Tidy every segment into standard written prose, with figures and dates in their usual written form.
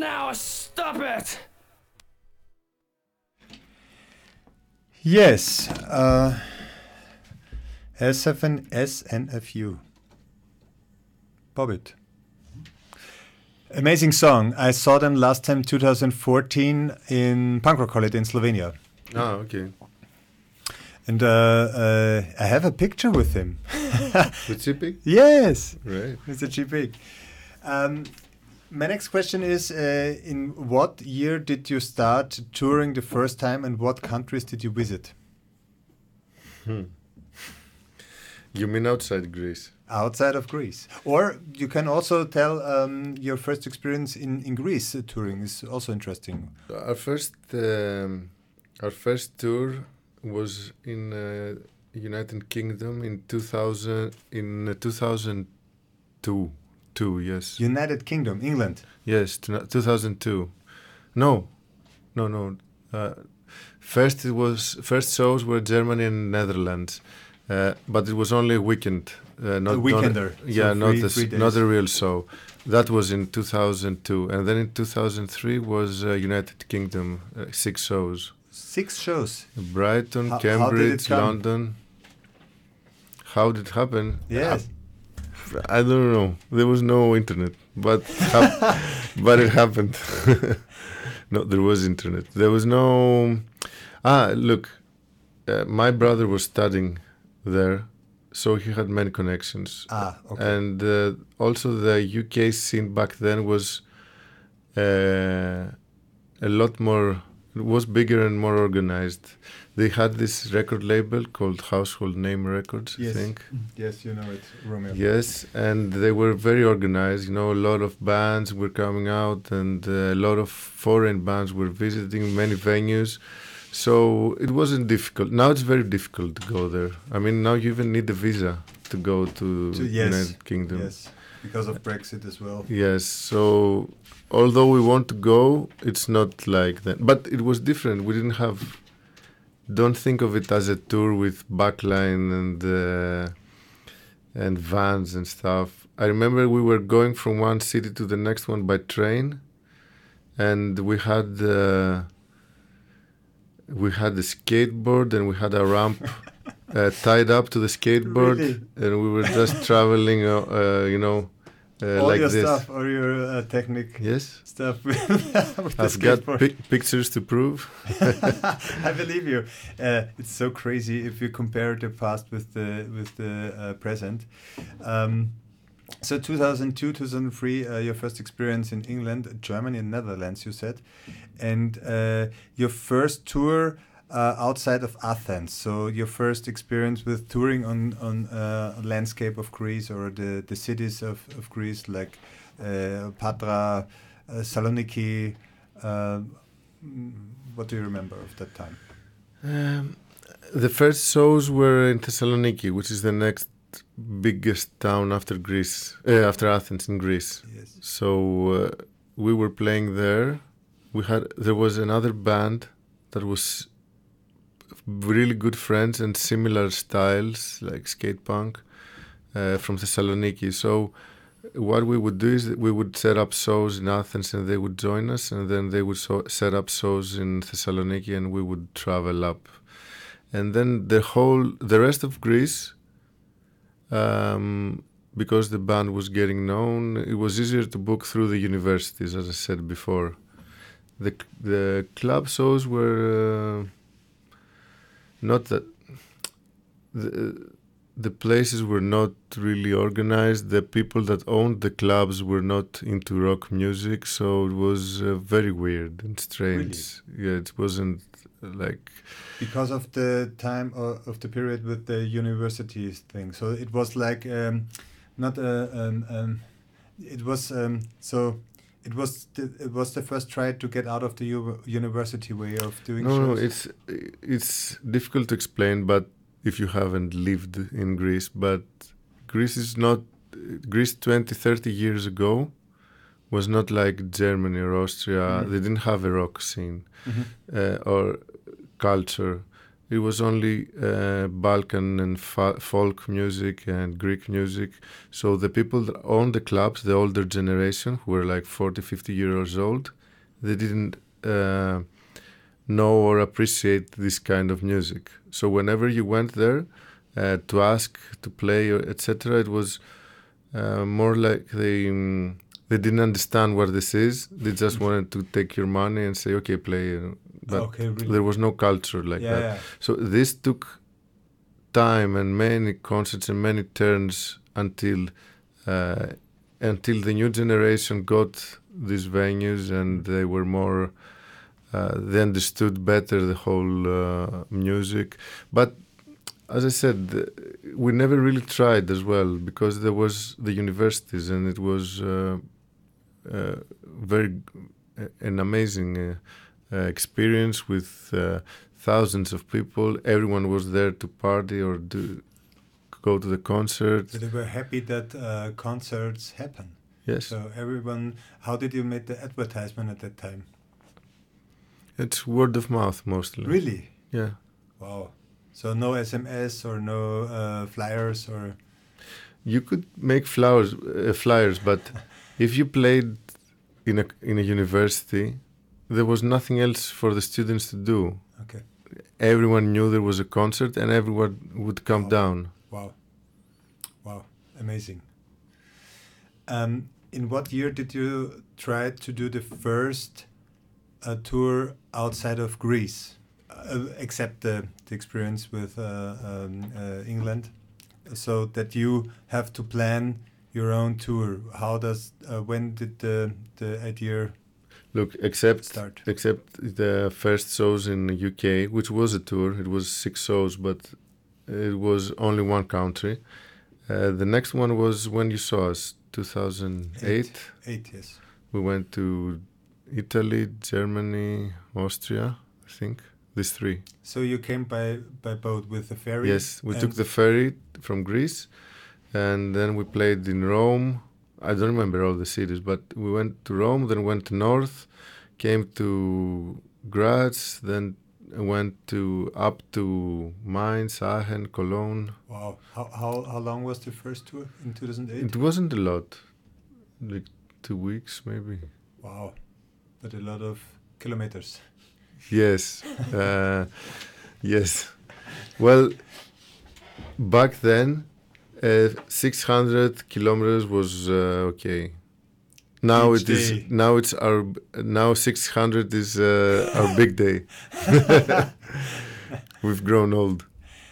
now! Stop it! Yes, S7SNFU. Bobbit. Amazing song. I saw them last time 2014 in Punk Rock Holiday in Slovenia. Ah, okay. And I have a picture with him. With Chipik? Yes. Right. Mr. Chipik. My next question is, in what year did you start touring the first time and what countries did you visit? You mean outside Greece? Outside of Greece. Or you can also tell your first experience in Greece touring is also interesting. Our first tour was in United Kingdom in 2002. Yes. United Kingdom, England. Yes, 2002. No. First shows were Germany and Netherlands, but it was only a weekend. Not a weekender. Not a real show. That was in 2002, and then in 2003 was United Kingdom, 6 shows. 6 shows. Brighton, Cambridge, London. How did it happen? Yes. I don't know. There was no internet, but but it happened. No, there was internet. There was no. Look, my brother was studying there, so he had many connections. Okay. And also the UK scene back then was a lot more. It was bigger and more organized. They had this record label called Household Name Records, yes. I think. Yes, you know it, Romeo. Yes, and they were very organized. You know, a lot of bands were coming out, and a lot of foreign bands were visiting many venues. So it wasn't difficult. Now it's very difficult to go there. I mean, now you even need a visa to go to United Kingdom. Yes, because of Brexit as well. Yes, so although we want to go, it's not like that. But it was different. We didn't have... Don't think of it as a tour with backline and vans and stuff. I remember we were going from one city to the next one by train, and we had the skateboard and we had a ramp tied up to the skateboard, really? And we were just traveling, all like your this. stuff, all your technique stuff. With I've got pictures to prove. I believe you. It's so crazy if you compare the past with the present. So 2002, 2003, your first experience in England, Germany, and Netherlands, you said, and your first tour outside of Athens. So your first experience with touring on landscape of Greece or the cities of Greece like Patra, Saloniki. What do you remember of that time? The first shows were in Thessaloniki, which is the next biggest town after Greece, after Athens in Greece. Yes. So we were playing there. There was another band that was really good friends and similar styles like skate punk from Thessaloniki. So what we would do is that we would set up shows in Athens and they would join us, and then they would set up shows in Thessaloniki and we would travel up. And then the rest of Greece, because the band was getting known, it was easier to book through the universities, as I said before. The club shows were not that... The places were not really organized. The people that owned the clubs were not into rock music, so it was very weird and strange. Really? Yeah, it wasn't like... Because of the time of the period with the universities thing. So it was like not a... it was so... It was the first try to get out of the university way of doing shows. No, it's difficult to explain, but if you haven't lived in Greece, but Greece 20, 30 years ago was not like Germany or Austria. Mm-hmm. They didn't have a rock scene or culture. it was only Balkan and folk music and Greek music. So the people that owned the clubs, the older generation, who were like 40, 50 years old, they didn't know or appreciate this kind of music. So whenever you went there to ask to play, etc., it was more like they didn't understand what this is. They just wanted to take your money and say, okay, play. But Okay, really? there was no culture like that. Yeah. So this took time and many concerts and many turns until the new generation got these venues, and they were more, they understood better the whole music. But as I said, we never really tried as well, because there was the universities, and it was an amazing experience with thousands of people. Everyone was there to party or go to the concert. So they were happy that concerts happen. Yes. So everyone, how did you make the advertisement at that time? It's word of mouth mostly. Really? Yeah. Wow. So no SMS or no flyers or... You could make flyers, but if you played in a university, there was nothing else for the students to do. Okay. Everyone knew there was a concert, and everyone would come down. Wow. Amazing. In what year did you try to do the first tour outside of Greece, except the experience with England, so that you have to plan your own tour? How does when did the idea Look, except start? Except the first shows in the UK, which was a tour. It was 6 shows, but it was only one country. The next one was when you saw us, 2008. 8, yes. We went to Italy, Germany, Austria, I think. These 3. So you came by boat with the ferry? Yes, we took the ferry from Greece, and then we played in Rome. I don't remember all the cities, but we went to Rome, then went north, came to Graz, then went up to Mainz, Aachen, Cologne. Wow. How long was the first tour in 2008? It wasn't a lot, like 2 weeks maybe. Wow. But a lot of kilometers. Yes. Yes. Well, back then, 600 kilometers was okay. Now Each it is. day. Now 600 is our big day. We've grown old.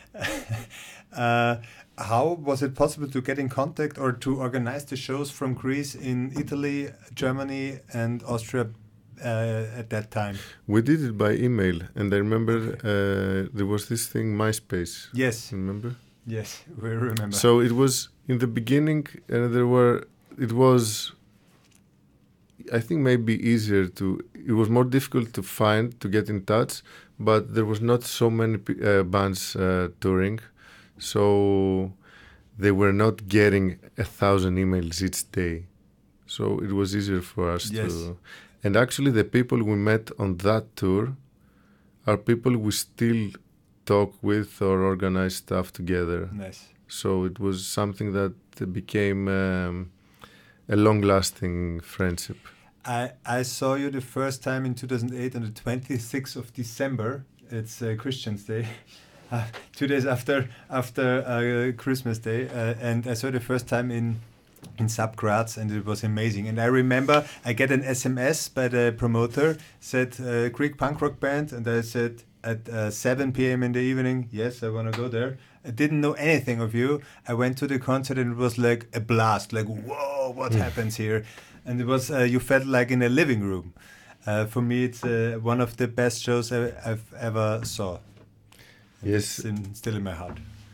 How was it possible to get in contact or to organize the shows from Greece in Italy, Germany, and Austria at that time? We did it by email, and I remember there was this thing, MySpace. Yes. Remember? Yes, we remember. So it was in the beginning, and it was, I think, maybe easier it was more difficult to get in touch, but there was not so many bands touring, so they were not getting 1,000 emails each day. So it was easier for us to... And actually the people we met on that tour are people we still talk with or organize stuff together. Nice. So it was something that became a long-lasting friendship. I saw you the first time in 2008 on the 26th of December. It's Christian's Day, 2 days after Christmas Day, and I saw you the first time in Sub Graz, and it was amazing. And I remember I get an SMS by the promoter, said Greek punk rock band, and I said at 7 p.m. in the evening, yes, I want to go there. I didn't know anything of you. I went to the concert, and it was like a blast, like, whoa, what happens here? And it was, you felt like in a living room. For me, it's one of the best shows I've ever saw. And yes. It's still in my heart.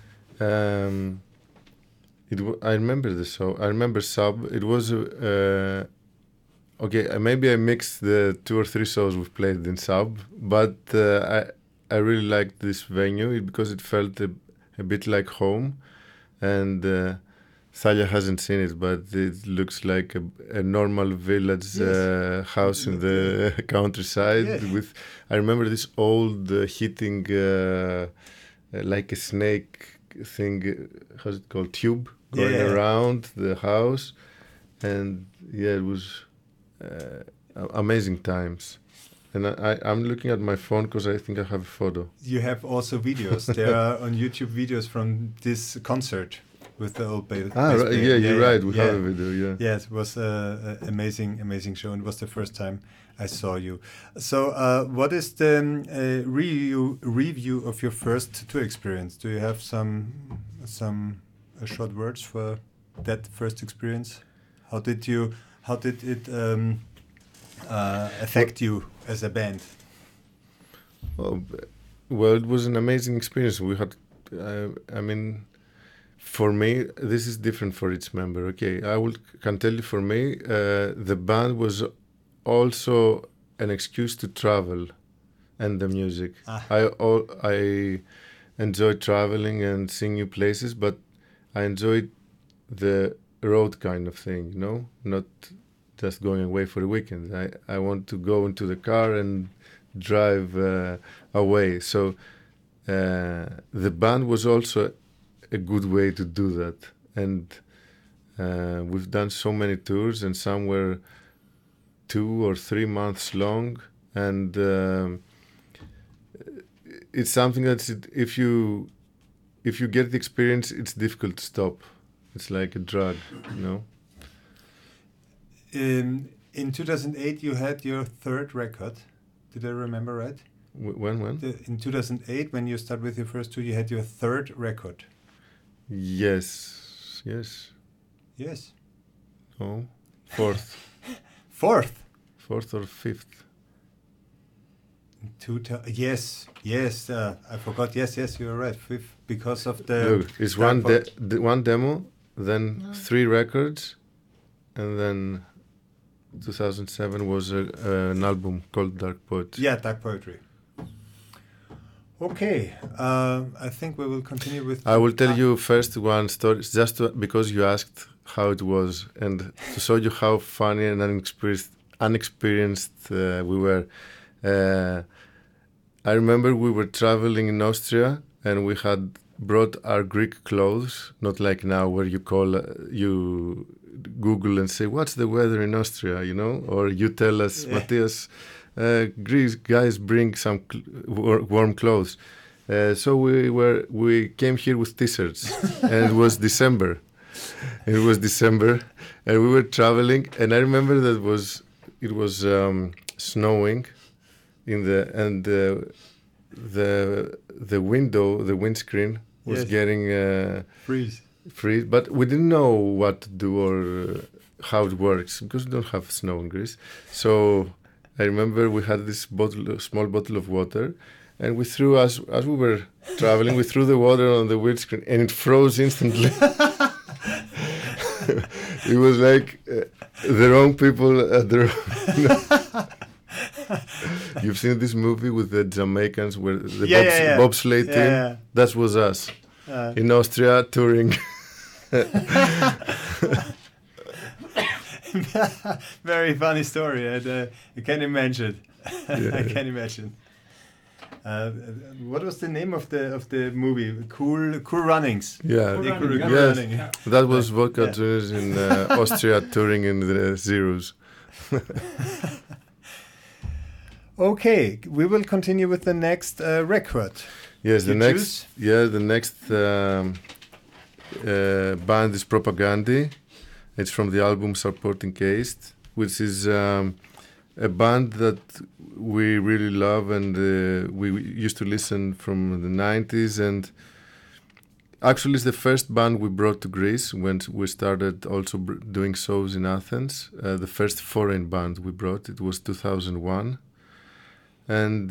I remember the show. I remember Sub. It was okay. Maybe I mixed the 2 or 3 shows we've played in Sub, but I really liked this venue because it felt a bit like home, and Thalia hasn't seen it, but it looks like a normal village house in the countryside. Yeah. I remember this old heating, like a snake thing. How's it called? Tube going around the house, and it was amazing times. And I'm looking at my phone because I think I have a photo. You have also videos. There are on YouTube videos from this concert with the old bass right. player. Yeah, you're right. We have a video. Yeah. Yeah, it was an amazing show, and it was the first time I saw you. So, what is the review of your first tour experience? Do you have some short words for that first experience? How did it affect you as a band? Well, it was an amazing experience. We had, I mean, for me, this is different for each member. Okay, can tell you for me, the band was also an excuse to travel, and the music. I enjoy traveling and seeing new places, but I enjoyed the road kind of thing, you know, not just going away for a weekend. I want to go into the car and drive away. So the band was also a good way to do that. And we've done so many tours, and some were 2 or 3 months long. And it's something that if you get the experience, it's difficult to stop. It's like a drug, you know. In 2008, you had your third record. Did I remember right? When? In 2008, when you started with your first two, you had your third record. Yes. No, fourth. Fourth or fifth. Yes. I forgot. Yes, you are right. Fifth, because of the. Look, it's one demo, then 3 records, and then 2007 was an album called Dark Poetry. Yeah, Dark Poetry. Okay, I think we will continue with. I will tell you first one story, just because you asked how it was, and to show you how funny and unexperienced we were. I remember we were traveling in Austria, and we had brought our Greek clothes, not like now where you you Google and say, what's the weather in Austria, you know? Or you tell us, Matthias, Greece guys bring some warm clothes. So we came here with t-shirts, and it was December. And we were traveling, and I remember that it was snowing and the windscreen was getting freeze, but we didn't know what to do or how it works because we don't have snow in Greece. So I remember we had this small bottle of water, and we threw, as we were traveling, we threw the water on the windscreen, and it froze instantly. It was like the wrong people at the wrong. You've seen this movie with the Jamaicans where the bobsleigh team? Yeah. That was us in Austria touring. Very funny story. I can imagine. I can imagine. What was the name of the movie? Cool Runnings. Yeah, Cool Running. Yeah. That was Vodka Juniors in Austria touring in the Zeros. Okay, we will continue with the next record. Yes, the next band is Propagandhi. It's from the album Supporting Caste, which is a band that we really love, and we used to listen from the 90s. And actually, it's the first band we brought to Greece when we started also doing shows in Athens. The first foreign band we brought, it was 2001. And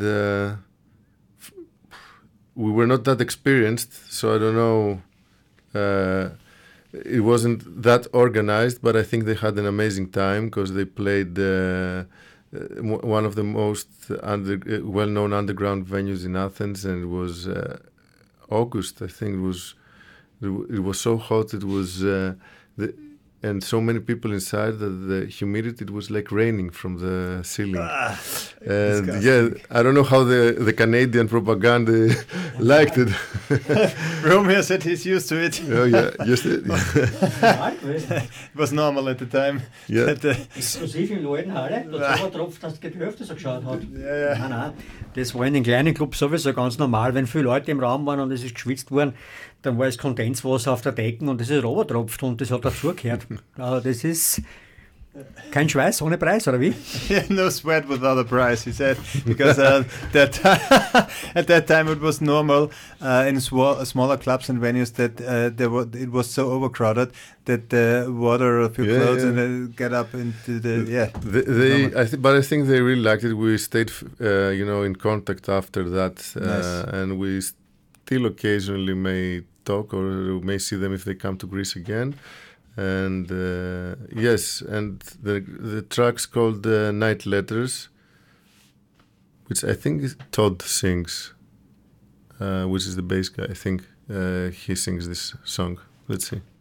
we were not that experienced, so I don't know. It wasn't that organized, but I think they had an amazing time because they played one of the most well-known underground venues in Athens, and it was August. I think it was It was so hot. It was and so many people inside that the humidity, it was like raining from the ceiling. And disgusting. I don't know how the Canadian propaganda liked it. Romeo said he's used to it. Oh yeah, just It was normal at the time. Yeah. Inklusive im alten Halle, da so tropft, dass die Hälfte so geschaut hat. Ja. Nein. Das war in den kleinen Clubs sowieso ganz normal, wenn viele Leute im Raum waren und es ist geschwitzt worden, dann war es Kondenswasser auf der Decke und das ist runtertropft und das hat dazugehört. Aber das ist kein Schweiß ohne Preis, oder wie? Yeah, no sweat without a price, he said, because at that time it was normal in smaller clubs and venues that it was so overcrowded that the water of your clothes and get up into the But I think they really liked it. We stayed, in contact after that, Nice. and we still occasionally may talk or may see them if they come to Greece again. And and the track's called Night Letters, which I think Todd sings, which is the bass guy. I think he sings this song. Let's see.